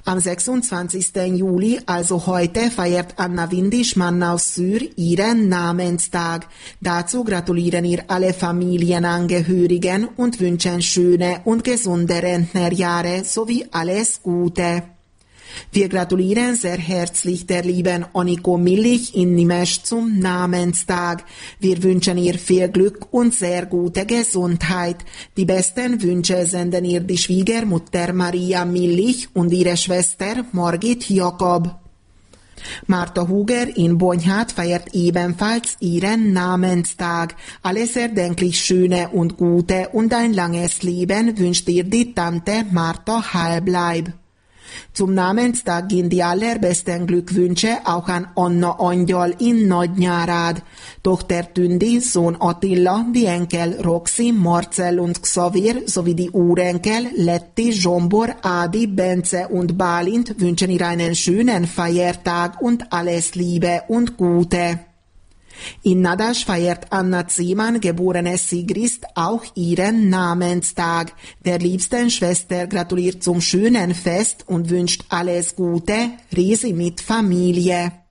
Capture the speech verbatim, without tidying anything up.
Am sechsundzwanzigsten Juli, also heute, feiert Anna Windischmann aus Syr ihren Namenstag. Dazu gratulieren ihr alle Familienangehörigen und wünschen schöne und gesunde Rentnerjahre sowie alles Gute. Wir gratulieren sehr herzlich der lieben Oniko Millich in Nimesch zum Namenstag. Wir wünschen ihr viel Glück und sehr gute Gesundheit. Die besten Wünsche senden ihr die Schwiegermutter Maria Millich und ihre Schwester Margit Jakob. Martha Huger in Bonyhard feiert ebenfalls ihren Namenstag. Alles erdenklich Schöne und Gute und ein langes Leben wünscht ihr die Tante Martha Halbleib. Zum Namenstag gehen die allerbesten Glückwünsche auch an Anna Angyal in Nagyárad, Tochter Tündi, Sohn Attila, die Enkel Roxy, Marcel und Xavier sowie die Urenkel Letti, Zsombor, Adi, Bence und Bálint wünschen ihr einen schönen Feiertag und alles Liebe und Gute. In Nadasch feiert Anna Ziemann, geborene Sigrist, auch ihren Namenstag. Der liebsten Schwester gratuliert zum schönen Fest und wünscht alles Gute, Resi mit Familie.